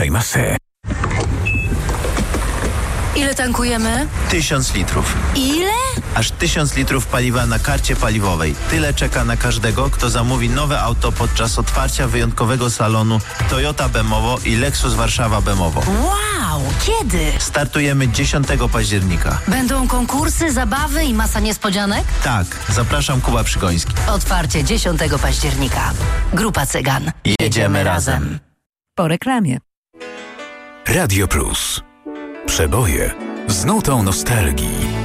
Masę. Ile tankujemy? 1000 litrów. Ile? Aż 1000 litrów paliwa na karcie paliwowej. Tyle czeka na każdego, kto zamówi nowe auto podczas otwarcia wyjątkowego salonu Toyota Bemowo i Lexus Warszawa Bemowo. Wow! Kiedy? Startujemy 10 października. Będą konkursy, zabawy i masa niespodzianek? Tak, zapraszam, Kuba Przygoński. Otwarcie 10 października. Grupa Cygan. Jedziemy razem. Po reklamie. Radio Plus. Przeboje z nutą nostalgii.